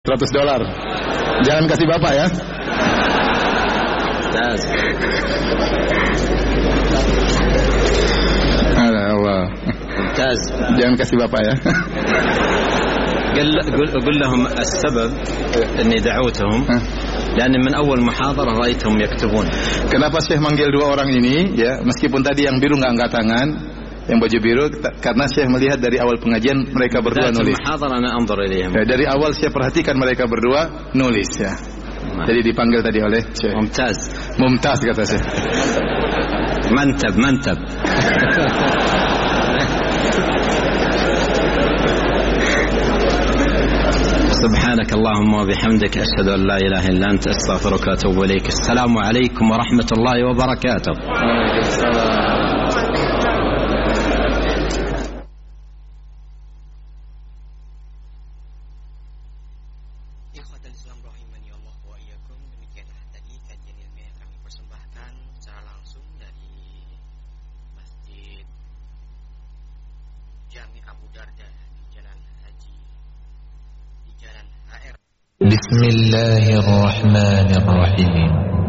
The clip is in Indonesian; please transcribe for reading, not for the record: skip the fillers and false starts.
$100. Jangan kasih bapak ya. Allah. Jangan kasih bapak ya. قل لهم السبب اني دعوتهم لان من اول محاضره رايتهم يكتبون. Kenapa Syekh manggil dua orang ini ya, meskipun tadi yang biru enggak angkat tangan, yang baju biru, karena Syekh melihat dari awal pengajian mereka berdua nulis. Ya, dari awal Syekh perhatikan mereka berdua nulis ya. Jadi dipanggil tadi oleh Syekh. Mumtaz kata Syekh. Mantap. سبحانك اللهم وبحمدك أشهد أن لا إله إلا أنت أستغفرك وأتوب إليك. السلام عليكم ورحمة الله وبركاته. بسم الله الرحمن الرحيم